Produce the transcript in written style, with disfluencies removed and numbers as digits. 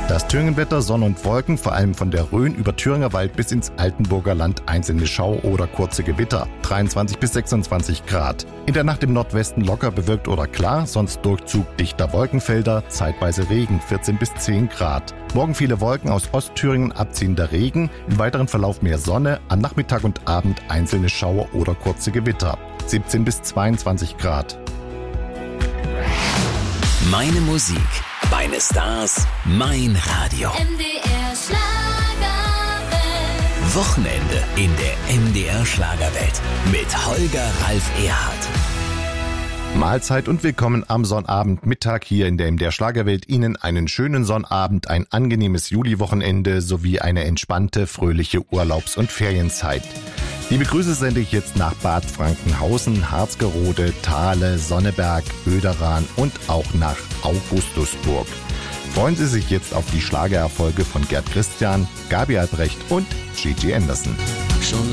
Das Thüringenwetter, Sonne und Wolken, vor allem von der Rhön über Thüringer Wald bis ins Altenburger Land einzelne Schauer oder kurze Gewitter. 23 bis 26 Grad. In der Nacht im Nordwesten locker bewölkt oder klar, sonst Durchzug dichter Wolkenfelder, zeitweise Regen, 14 bis 10 Grad. Morgen viele Wolken aus Ostthüringen, abziehender Regen, im weiteren Verlauf mehr Sonne, am Nachmittag und Abend einzelne Schauer oder kurze Gewitter. 17 bis 22 Grad. Meine Musik, meine Stars, mein Radio. MDR Schlagerwelt. Wochenende in der MDR Schlagerwelt mit Holger Ralf Erhardt. Mahlzeit und willkommen am Sonnabendmittag hier in der MDR Schlagerwelt. Ihnen einen schönen Sonnabend, ein angenehmes Juliwochenende sowie eine entspannte, fröhliche Urlaubs- und Ferienzeit. Liebe Grüße sende ich jetzt nach Bad Frankenhausen, Harzgerode, Thale, Sonneberg, Oederan und auch nach Augustusburg. Freuen Sie sich jetzt auf die Schlagererfolge von Gerd Christian, Gabi Albrecht und Gigi Anderson.